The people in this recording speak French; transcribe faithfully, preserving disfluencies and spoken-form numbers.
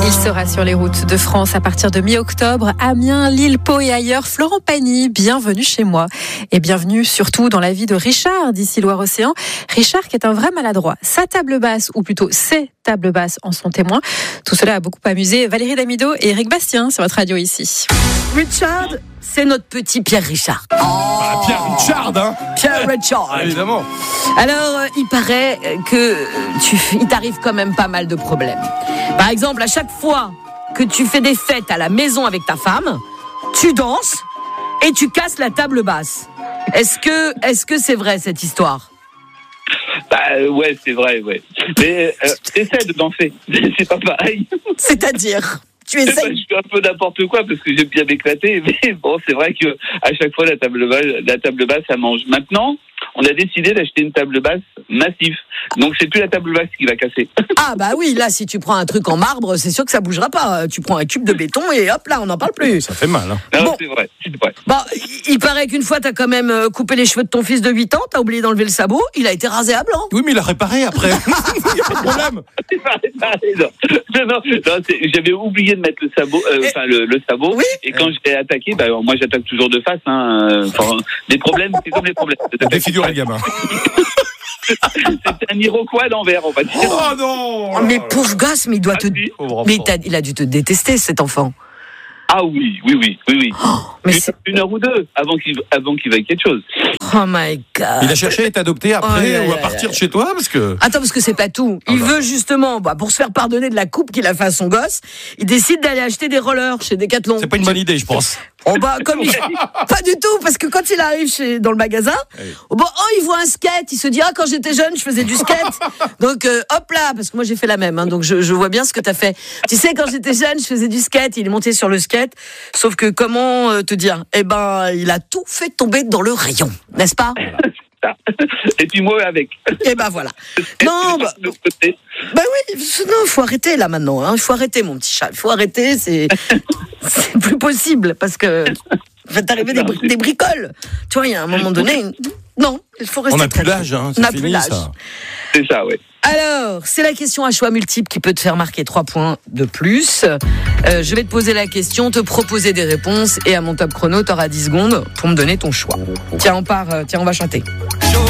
Il sera sur les routes de France à partir de mi-octobre. Amiens, Lille, Pau et ailleurs. Florent Pagny, bienvenue chez moi. Et bienvenue surtout dans la vie de Richard d'ici Loire-Océan. Richard qui est un vrai maladroit. Sa table basse, ou plutôt ses tables basses en sont témoins. Tout cela a beaucoup amusé Valérie Damido et Eric Bastien sur votre radio ici. Richard, c'est notre petit Pierre Richard. Oh bah, Pierre Richard, hein Pierre Richard. Évidemment. Alors, euh, il paraît que tu, il t'arrive quand même pas mal de problèmes. Par exemple, à chaque fois que tu fais des fêtes à la maison avec ta femme, tu danses et tu casses la table basse. Est-ce que, est-ce que c'est vrai cette histoire ? Bah euh, ouais, c'est vrai, ouais. Mais euh, essaie de danser, c'est pas pareil. C'est-à-dire ? Tu Je essayes. fais un peu n'importe quoi parce que j'aime bien m'éclater, mais bon, c'est vrai que à chaque fois la table basse, la table basse, ça mange. Maintenant, on a décidé d'acheter une table basse massive, donc c'est plus la table basse qui va casser. Ah bah oui, là si tu prends un truc en marbre, c'est sûr que ça bougera pas. Tu prends un cube de béton et hop là, on n'en parle plus. Ça fait mal, hein. Non, Bon. c'est vrai, c'est vrai. Bon, il paraît qu'une fois t'as quand même euh, coupé les cheveux de ton fils de huit ans, t'as oublié d'enlever le sabot, il a été rasé à blanc. Oui, mais il a réparé après. Il n'y a pas de problème. C'est pareil, pareil, non, non, non, non, c'est- j'avais oublié de mettre le sabot, euh, Et- enfin le, le sabot, Oui. et quand j'ai attaqué, bah moi j'attaque toujours de face. Hein, euh, enfin, des problèmes, c'est comme des problèmes. Défiguré le gamin. C'est un Iroquois d'envers, on va dire. Oh non. Oh, mais pauvre gosse, mais il doit te... Ah, oui. Pauvre Mais enfant. t'as- il a dû te détester cet enfant. Ah oui, oui, oui, oui, oui. Mais une, c'est... une heure ou deux avant qu'il avant qu'il veuille quelque chose. Oh my god. Il a cherché à être adopté après Oh, là, ou à là, partir là. de chez toi parce que. Attends, parce que c'est pas tout. Il Ah bah. veut justement, bah, pour se faire pardonner de la coupe qu'il a fait à son gosse, il décide d'aller acheter des rollers chez Decathlon. C'est pas une bonne idée, je pense. Oh bah comme il... pas du tout, parce que quand il arrive chez... dans le magasin, Oui. oh, bah, oh il voit un skate, il se dit ah quand j'étais jeune je faisais du skate, donc euh, hop là, parce que moi j'ai fait la même, hein, donc je, je vois bien ce que t'as fait. Tu sais quand j'étais jeune je faisais du skate, il est monté sur le skate, sauf que comment euh, te dire, eh ben il a tout fait tomber dans le rayon, n'est-ce pas ? Et puis moi avec. Et ben voilà. Non, bah, De l'autre côté. bah oui, non, il faut arrêter là maintenant. Il hein. faut arrêter, mon petit chat. Il faut arrêter, c'est, c'est plus possible parce que va t'arriver des, bri- des bricoles. Tu vois, il y a un moment donné, une- non, il faut rester. On n'a plus calme. l'âge, hein. On C'est n'a plus fini l'âge. ça. C'est ça, ouais. Alors, c'est la question à choix multiple qui peut te faire marquer trois points de plus. Euh, je vais te poser la question, te proposer des réponses et à mon top chrono, t'auras dix secondes pour me donner ton choix. Tiens, on part. euh, Tiens, on va chanter.